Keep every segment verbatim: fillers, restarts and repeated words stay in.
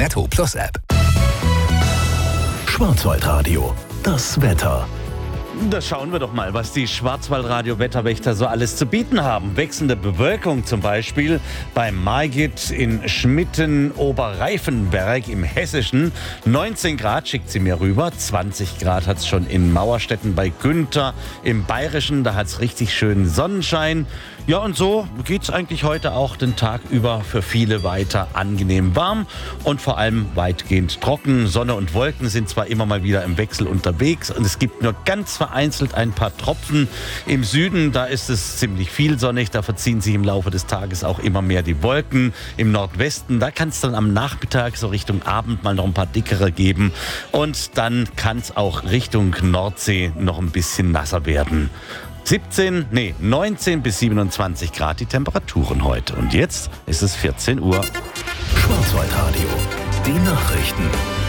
Netto Plus App. Schwarzwaldradio, das Wetter. Da schauen wir doch mal, was die Schwarzwaldradio-Wetterwächter so alles zu bieten haben. Wechselnde Bewölkung zum Beispiel beim Margit in Schmitten, Oberreifenberg im Hessischen. neunzehn Grad schickt sie mir rüber. zwanzig Grad hat es schon in Mauerstetten bei Günther im Bayerischen. Da hat es richtig schön Sonnenschein. Ja, und so geht es eigentlich heute auch den Tag über für viele weiter angenehm warm und vor allem weitgehend trocken. Sonne und Wolken sind zwar immer mal wieder im Wechsel unterwegs und es gibt nur ganz vereinzelt ein paar Tropfen. Im Süden, da ist es ziemlich viel sonnig, da verziehen sich im Laufe des Tages auch immer mehr die Wolken. Im Nordwesten, da kann es dann am Nachmittag so Richtung Abend mal noch ein paar dickere geben und dann kann es auch Richtung Nordsee noch ein bisschen nasser werden. siebzehn, nee, neunzehn bis siebenundzwanzig Grad die Temperaturen heute. Und jetzt ist es vierzehn Uhr. Schwarzwaldradio, die Nachrichten.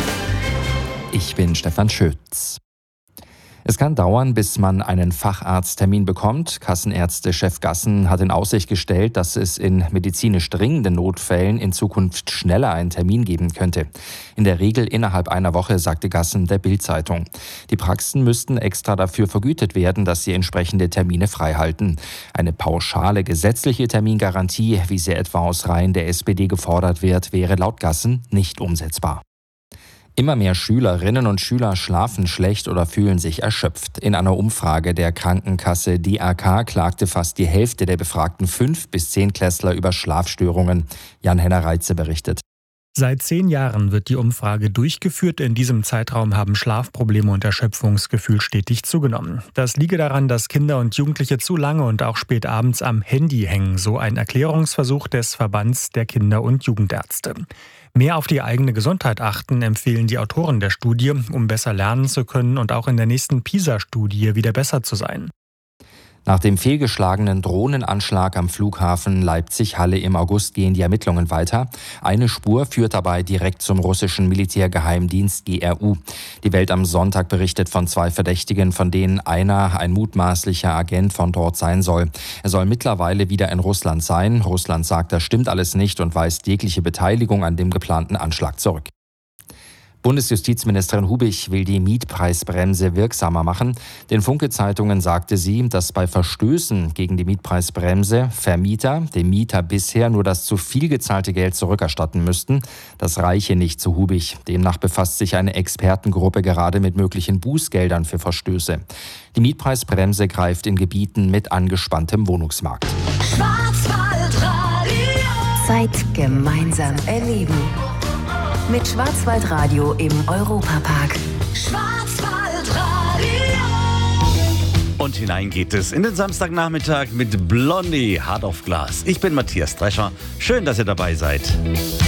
Ich bin Stefan Schütz. Es kann dauern, bis man einen Facharzttermin bekommt. Kassenärzte-Chef Gassen hat in Aussicht gestellt, dass es in medizinisch dringenden Notfällen in Zukunft schneller einen Termin geben könnte. In der Regel innerhalb einer Woche, sagte Gassen der Bild-Zeitung. Die Praxen müssten extra dafür vergütet werden, dass sie entsprechende Termine freihalten. Eine pauschale gesetzliche Termingarantie, wie sie etwa aus Reihen der S P D gefordert wird, wäre laut Gassen nicht umsetzbar. Immer mehr Schülerinnen und Schüler schlafen schlecht oder fühlen sich erschöpft. In einer Umfrage der Krankenkasse D R K klagte fast die Hälfte der befragten fünf- bis zehnklässler über Schlafstörungen. Jan-Henner Reitze berichtet. Seit zehn Jahren wird die Umfrage durchgeführt. In diesem Zeitraum haben Schlafprobleme und Erschöpfungsgefühl stetig zugenommen. Das liege daran, dass Kinder und Jugendliche zu lange und auch spät abends am Handy hängen, so ein Erklärungsversuch des Verbands der Kinder- und Jugendärzte. Mehr auf die eigene Gesundheit achten, empfehlen die Autoren der Studie, um besser lernen zu können und auch in der nächsten PISA-Studie wieder besser zu sein. Nach dem fehlgeschlagenen Drohnenanschlag am Flughafen Leipzig-Halle im August gehen die Ermittlungen weiter. Eine Spur führt dabei direkt zum russischen Militärgeheimdienst G R U. Die Welt am Sonntag berichtet von zwei Verdächtigen, von denen einer ein mutmaßlicher Agent von dort sein soll. Er soll mittlerweile wieder in Russland sein. Russland sagt, das stimmt alles nicht und weist jegliche Beteiligung an dem geplanten Anschlag zurück. Bundesjustizministerin Hubich will die Mietpreisbremse wirksamer machen. Den Funke-Zeitungen sagte sie, dass bei Verstößen gegen die Mietpreisbremse Vermieter dem Mieter bisher nur das zu viel gezahlte Geld zurückerstatten müssten. Das reiche nicht zu Hubich. Demnach befasst sich eine Expertengruppe gerade mit möglichen Bußgeldern für Verstöße. Die Mietpreisbremse greift in Gebieten mit angespanntem Wohnungsmarkt. Schwarzwaldradio. Zeit gemeinsam erleben. Mit Schwarzwaldradio im Europapark. Schwarzwaldradio. Und hinein geht es in den Samstagnachmittag mit Blondie, Hard of Glass. Ich bin Matthias Drescher. Schön, dass ihr dabei seid.